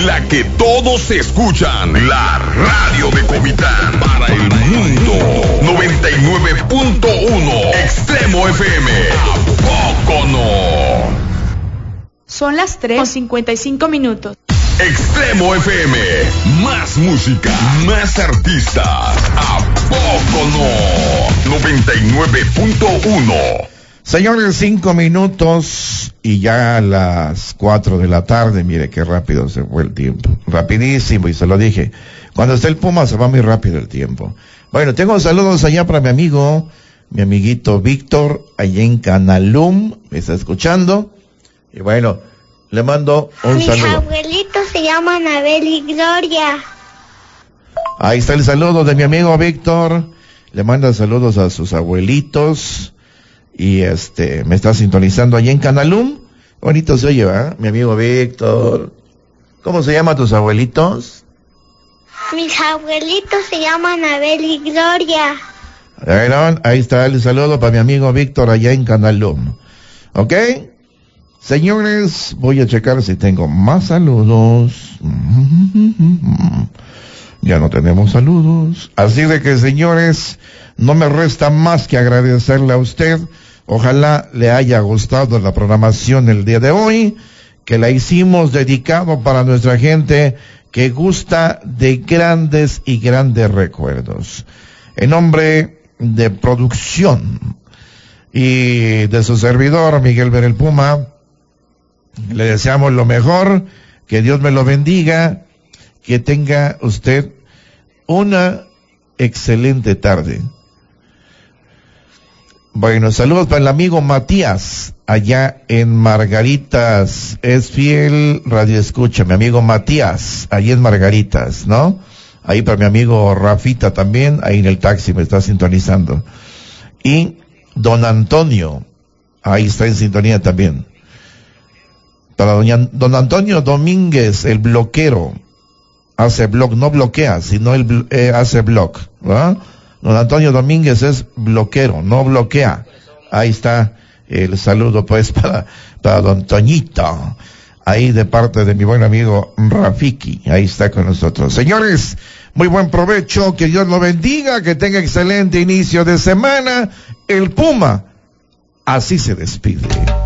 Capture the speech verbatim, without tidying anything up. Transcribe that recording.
la que todos escuchan, la radio de Comitán para el mundo. noventa y nueve punto uno Extremo F M. ¿A poco no? Son las tres con cincuenta y cinco minutos. Extremo F M, más música, más artistas. ¿A poco no? noventa y nueve punto uno. Señores, cinco minutos y ya a las cuatro de la tarde. Mire qué rápido se fue el tiempo. Rapidísimo, y se lo dije. Cuando está el Puma se va muy rápido el tiempo. Bueno, tengo saludos allá para mi amigo, mi amiguito Víctor, allá en Canalum, me está escuchando. Y bueno, le mando un Mis saludo. Mis abuelitos se llaman Abel y Gloria. Ahí está el saludo de mi amigo Víctor. Le manda saludos a sus abuelitos. Y este, me está sintonizando allá en Canalum. Bonito se oye, ¿verdad? Mi amigo Víctor. ¿Cómo se llaman tus abuelitos? Mis abuelitos se llaman Abel y Gloria. ¿Vieron? Ahí está el saludo para mi amigo Víctor allá en Canalum. ¿Ok? Señores, voy a checar si tengo más saludos. Ya no tenemos saludos. Así de que, señores, no me resta más que agradecerle a usted. Ojalá le haya gustado la programación el día de hoy, que la hicimos dedicado para nuestra gente que gusta de grandes y grandes recuerdos. En nombre de producción y de su servidor, Miguel Ver el Puma, le deseamos lo mejor, que Dios me lo bendiga, que tenga usted una excelente tarde. Bueno, saludos para el amigo Matías, allá en Margaritas, es fiel radio escucha, mi amigo Matías, allí en Margaritas, ¿no? Ahí para mi amigo Rafita también, ahí en el taxi me está sintonizando. Y don Antonio, ahí está en sintonía también. Para doña, don Antonio Domínguez, el bloquero, hace blog, no bloquea, sino él eh, hace blog, ¿verdad? Don Antonio Domínguez es bloquero, no bloquea. Ahí está el saludo pues para, para don Toñito, ahí de parte de mi buen amigo Rafiki, ahí está con nosotros. Señores, muy buen provecho, que Dios lo bendiga, que tenga excelente inicio de semana. El Puma así se despide.